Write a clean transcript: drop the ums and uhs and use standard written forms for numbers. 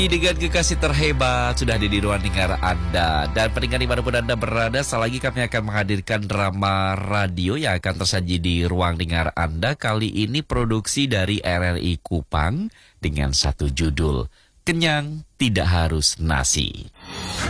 Dengan kekasih terhebat sudah ada di ruang dengar Anda. Dan pendengar dimanapun Anda berada, sekali lagi kami akan menghadirkan drama radio yang akan tersaji di ruang dengar Anda. Kali ini produksi dari RRI Kupang dengan satu judul, Kenyang Tidak Harus Nasi.